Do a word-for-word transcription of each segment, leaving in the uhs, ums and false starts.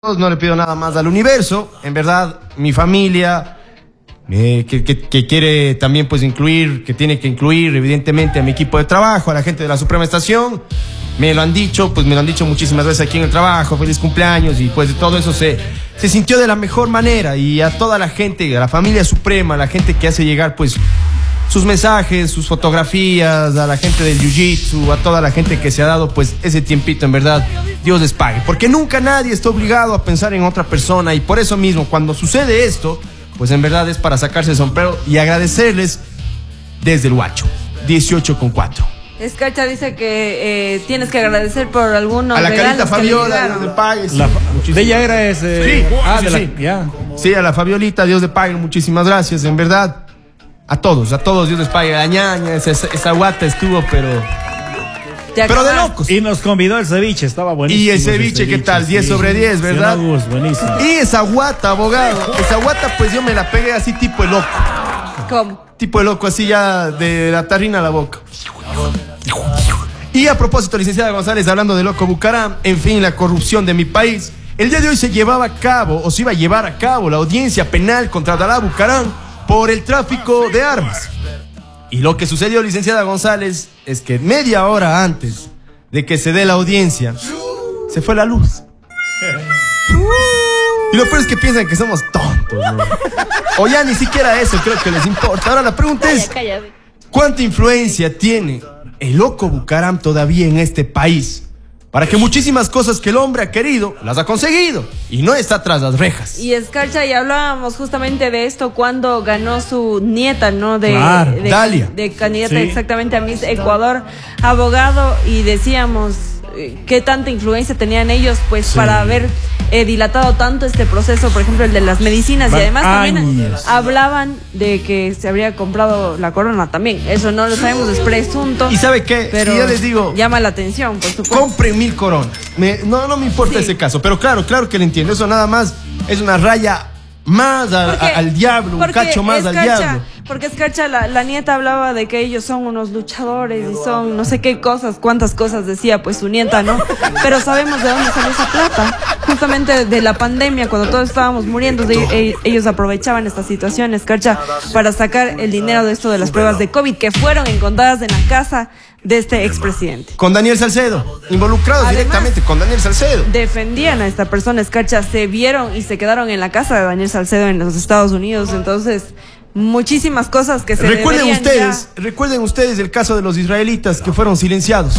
No le pido nada más al universo. En verdad, mi familia, eh, que, que, que quiere también pues incluir, que tiene que incluir evidentemente a mi equipo de trabajo, a la gente de la Suprema Estación. Me lo han dicho, pues me lo han dicho muchísimas veces aquí en el trabajo, feliz cumpleaños, y pues de todo eso se, se sintió de la mejor manera. Y a toda la gente, a la familia Suprema, a la gente que hace llegar pues sus mensajes, sus fotografías, a la gente del Jiu-Jitsu, a toda la gente que se ha dado pues ese tiempito, en verdad, Dios les pague. Porque nunca nadie está obligado a pensar en otra persona, y por eso mismo cuando sucede esto, pues en verdad es para sacarse el sombrero y agradecerles desde el Huacho, dieciocho con cuatro. Escarcha dice que eh, tienes que agradecer por algunos a la regalos Carita Fabiola, que Dios le pague. Sí, la, de ella era ese. Sí, ah, sí, de la, sí. Ya. Sí, a la Fabiolita, Dios le pague, muchísimas gracias, en verdad. A todos, a todos, Dios les pague. A ñaña, esa, esa guata estuvo, pero... Ya pero de acabas. locos. Y nos convidó el ceviche, estaba buenísimo. Y el ceviche, ¿qué tal? diez sobre diez, ¿verdad? Sí, Gus, buenísimo. Y esa guata, abogado, esa guata pues yo me la pegué así tipo el loco. ¿Cómo? Tipo el loco, así ya de la tarrina a la boca. Y a propósito, licenciada González, hablando de Loco Bucaram, en fin, la corrupción de mi país, el día de hoy se llevaba a cabo, o se iba a llevar a cabo, la audiencia penal contra Dalá Bucaram por el tráfico de armas. Y lo que sucedió, licenciada González, es que media hora antes de que se dé la audiencia, se fue la luz. Y lo peor es que piensan que somos tontos, ¿no? O ya ni siquiera eso creo que les importa. Ahora la pregunta es, ¿cuánta influencia tiene el Loco Bucaram todavía en este país para que muchísimas cosas que el hombre ha querido las ha conseguido y no está tras las rejas? Y Escarcha, y hablábamos justamente de esto cuando ganó su nieta, ¿no? De, Claro, de, Dalia. de candidata Sí. exactamente a Miss Ecuador, abogado, y decíamos eh, qué tanta influencia tenían ellos pues Sí. para haber eh, dilatado tanto este proceso, por ejemplo el de las medicinas, y Van además también años. hablaban de que se habría comprado la corona también. Eso no lo sabemos, es presunto. ¿Y sabe qué? Pero Y yo les digo, llama la atención, por supuesto. compren mil coronas. Me- no, no me importa Sí. ese caso, pero claro, claro que le entiendo. Eso nada más es una raya más a- Porque- a- al diablo, un porque cacho más al Escarcha- diablo. Porque Escarcha, la, la nieta hablaba de que ellos son unos luchadores y son no sé qué cosas, cuántas cosas decía pues su nieta, ¿no? Pero sabemos de dónde salió esa plata. Justamente de la pandemia, cuando todos estábamos muriendo, de- e- ellos aprovechaban esta situación, Escarcha, para sacar el dinero de esto de las pruebas de COVID que fueron encontradas en la casa de este expresidente. Con Daniel Salcedo, involucrados Además, directamente con Daniel Salcedo. Defendían a esta persona, Escarcha, se vieron y se quedaron en la casa de Daniel Salcedo en los Estados Unidos. Entonces, muchísimas cosas que se Recuerden deberían ustedes, ya- recuerden ustedes el caso de los israelitas que fueron silenciados.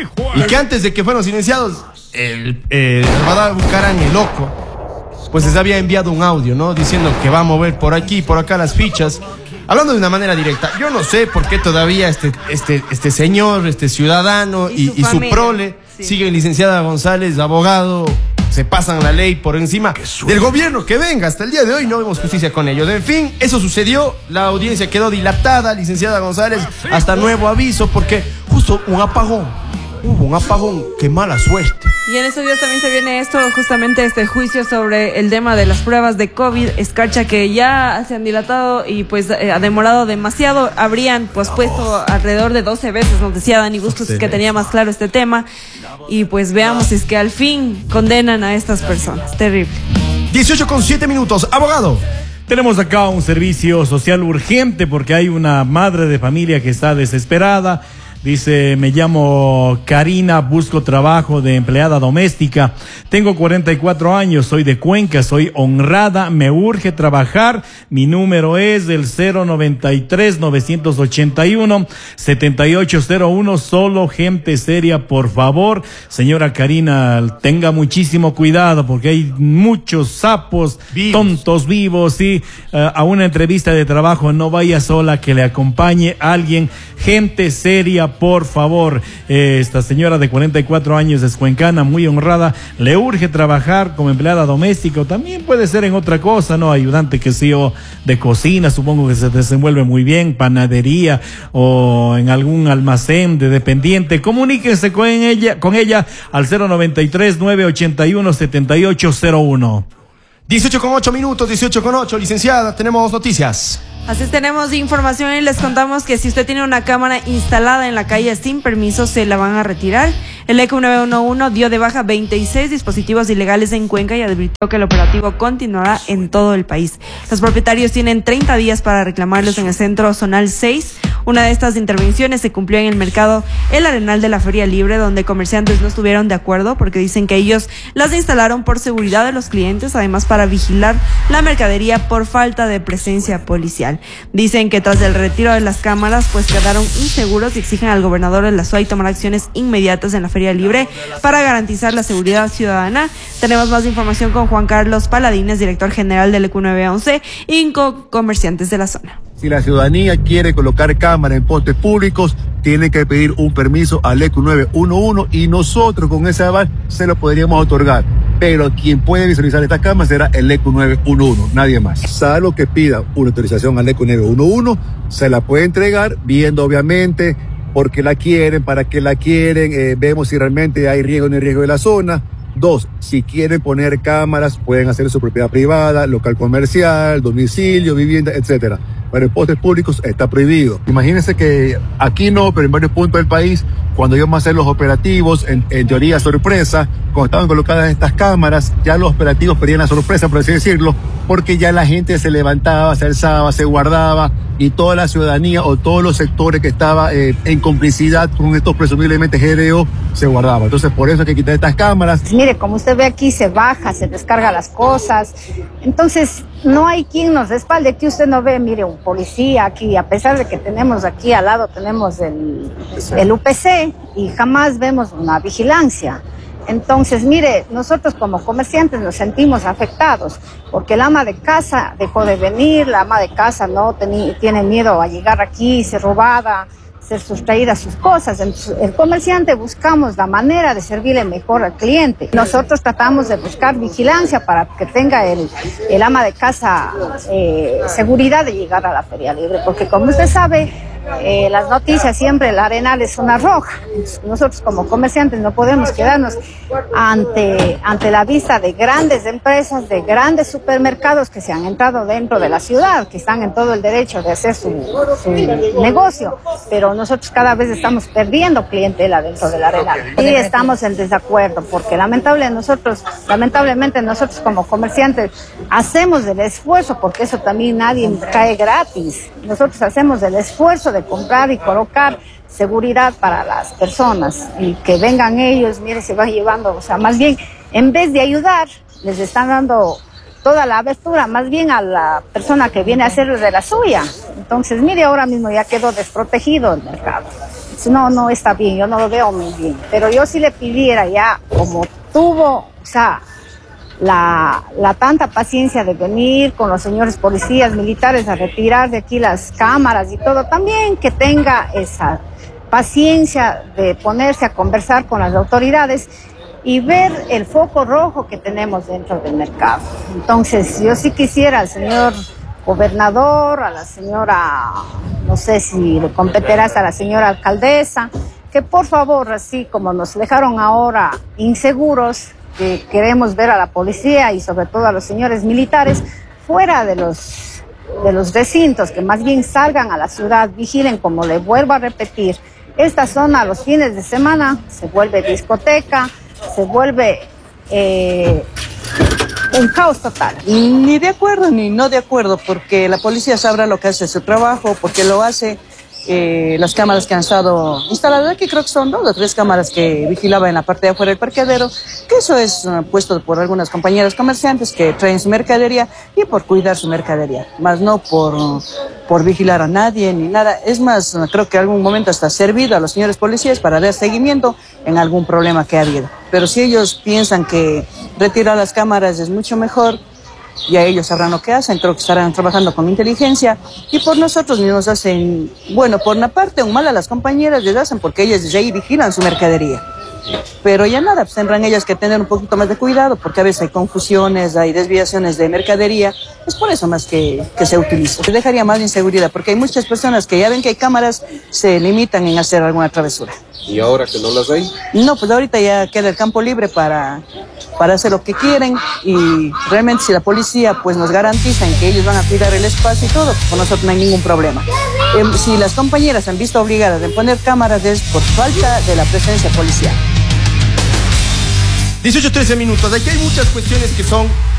Y que antes de que fueron silenciados, el, el Dalá Bucaram, el loco, pues les había enviado un audio, ¿no? Diciendo que va a mover por aquí, por acá las fichas. Hablando de una manera directa. Yo no sé por qué todavía este, este, este señor, este ciudadano Y y, su y su familia, prole sí. siguen licenciada González, abogado, se pasan la ley por encima del gobierno que venga. Hasta el día de hoy no vemos justicia con ellos. En fin, eso sucedió, la audiencia quedó dilatada, licenciada González, hasta nuevo aviso, porque justo un apagón, hubo un apagón, qué mala suerte. Y en estos días también se viene esto, justamente este juicio sobre el tema de las pruebas de COVID, Escarcha, que ya se han dilatado y pues eh, ha demorado demasiado. Habrían pues puesto alrededor de doce veces, nos decía Dani Bustos, que tenía más claro este tema. Y pues veamos si es que al fin condenan a estas personas. Terrible. dieciocho con siete minutos, abogado. Tenemos acá un servicio social urgente porque hay una madre de familia que está desesperada. Dice, me llamo Karina, busco trabajo de empleada doméstica. Tengo cuarenta y cuatro años, soy de Cuenca, soy honrada, me urge trabajar. Mi número es el cero noventa y tres, novecientos ochenta y uno, setenta y ocho cero uno. Solo gente seria, por favor. Señora Karina, tenga muchísimo cuidado porque hay muchos sapos, Vivos. tontos vivos. Y uh, a una entrevista de trabajo no vaya sola, que le acompañe alguien. Gente seria, por favor. Eh, esta señora de cuarenta y cuatro años es cuencana, muy honrada, le urge trabajar como empleada doméstica, o también puede ser en otra cosa, ¿no? Ayudante, que sé yo, de cocina, supongo que se desenvuelve muy bien, panadería o en algún almacén de dependiente. Comuníquense con ella, con ella al cero noventa y tres, nueve ochenta y uno, setenta y ocho cero uno. dieciocho con ocho minutos, dieciocho con ocho, licenciada, tenemos noticias. Así es, tenemos información y les contamos que si usted tiene una cámara instalada en la calle sin permiso, se la van a retirar. El E Q nueve uno uno dio de baja veintiséis dispositivos ilegales en Cuenca y advirtió que el operativo continuará en todo el país. Los propietarios tienen treinta días para reclamarlos en el centro zonal seis. Una de estas intervenciones se cumplió en el mercado El Arenal de la Feria Libre, donde comerciantes no estuvieron de acuerdo porque dicen que ellos las instalaron por seguridad de los clientes, además para vigilar la mercadería por falta de presencia policial. Dicen que tras el retiro de las cámaras pues quedaron inseguros y exigen al gobernador de la S U A Y tomar acciones inmediatas en la Feria Libre para garantizar la seguridad ciudadana. Tenemos más información con Juan Carlos Paladines, director general del E Q nueve once y con comerciantes de la zona. Si la ciudadanía quiere colocar cámaras en postes públicos, tiene que pedir un permiso al E Q nueve uno uno y nosotros con ese aval se lo podríamos otorgar. Pero quien puede visualizar estas cámaras será el E Q nueve uno uno, nadie más. Salvo que pida una autorización al E Q nueve uno uno, se la puede entregar viendo obviamente por qué la quieren, para qué la quieren, eh, vemos si realmente hay riesgo o no hay riesgo de la zona. Dos, si quieren poner cámaras, pueden hacer su propiedad privada, local comercial, domicilio, vivienda, etcétera. Pero en postes públicos está prohibido. Imagínense que aquí no, pero en varios puntos del país, cuando íbamos a hacer los operativos, en, en teoría sorpresa, cuando estaban colocadas estas cámaras, ya los operativos perdían la sorpresa, por así decirlo, porque ya la gente se levantaba, se alzaba, se guardaba, y toda la ciudadanía o todos los sectores que estaban eh, en complicidad con estos presumiblemente G D O se guardaban. Entonces, por eso hay que quitar estas cámaras. Mire, como usted ve aquí, se baja, se descarga las cosas. Entonces, no hay quien nos respalde. Aquí usted no ve, mire, un policía aquí, a pesar de que tenemos aquí al lado, tenemos el, el U P C y jamás vemos una vigilancia. Entonces, mire, nosotros como comerciantes nos sentimos afectados porque el ama de casa dejó de venir, la ama de casa no teni- tiene miedo a llegar aquí, ser robada, ser sustraída sus cosas. Entonces, el comerciante buscamos la manera de servirle mejor al cliente. Nosotros tratamos de buscar vigilancia para que tenga el, el ama de casa eh, seguridad de llegar a la Feria Libre, porque como usted sabe, Eh, las noticias siempre, el Arenal es una roja. Nosotros como comerciantes no podemos quedarnos ante, ante la vista de grandes empresas, de grandes supermercados que se han entrado dentro de la ciudad, que están en todo el derecho de hacer su, su negocio, pero nosotros cada vez estamos perdiendo clientela dentro del Arenal. Y estamos en desacuerdo porque lamentable nosotros, lamentablemente nosotros como comerciantes hacemos el esfuerzo, porque eso también nadie cae gratis. Nosotros hacemos el esfuerzo de comprar y colocar seguridad para las personas y que vengan ellos, mire, se van llevando, o sea, más bien, en vez de ayudar, les están dando toda la abertura, más bien a la persona que viene a hacer de la suya. Entonces, mire, ahora mismo ya quedó desprotegido el mercado. No, no está bien, yo no lo veo muy bien, pero yo sí le pidiera ya, como tuvo, o sea, La, la tanta paciencia de venir con los señores policías militares a retirar de aquí las cámaras y todo, también que tenga esa paciencia de ponerse a conversar con las autoridades y ver el foco rojo que tenemos dentro del mercado. Entonces, yo sí quisiera al señor gobernador, a la señora, no sé si le competirá hasta la señora alcaldesa, que por favor, así como nos dejaron ahora inseguros, que queremos ver a la policía y sobre todo a los señores militares fuera de los, de los recintos, que más bien salgan a la ciudad, vigilen, como le vuelvo a repetir, esta zona los fines de semana se vuelve discoteca, se vuelve eh, un caos total. Ni de acuerdo ni no de acuerdo, porque la policía sabrá lo que hace su trabajo, porque lo hace. Eh, las cámaras que han estado instaladas aquí, creo que son dos o tres cámaras que vigilaban en la parte de afuera del parqueadero, que eso es uh, puesto por algunas compañeras comerciantes que traen su mercadería y por cuidar su mercadería, más no por, uh, por vigilar a nadie ni nada. Es más, uh, creo que en algún momento hasta ha servido a los señores policías para dar seguimiento en algún problema que ha habido. Pero si ellos piensan que retirar las cámaras es mucho mejor, ya ellos sabrán lo que hacen, creo que estarán trabajando con inteligencia y por nosotros mismos hacen, bueno, por una parte un mal a las compañeras les hacen porque ellas desde ahí vigilan su mercadería, pero ya nada, pues tendrán ellas que tener un poquito más de cuidado porque a veces hay confusiones, hay desviaciones de mercadería, es por eso más que, que se utiliza. Se dejaría más de inseguridad porque hay muchas personas que ya ven que hay cámaras, se limitan en hacer alguna travesura. ¿Y ahora que no las hay? No, pues ahorita ya queda el campo libre para, para hacer lo que quieren y realmente si la policía pues nos garantizan que ellos van a cuidar el espacio y todo, con nosotros no hay ningún problema. Eh, si las compañeras han visto obligadas a poner cámaras es por falta de la presencia policial. dieciocho trece minutos. Aquí hay muchas cuestiones que son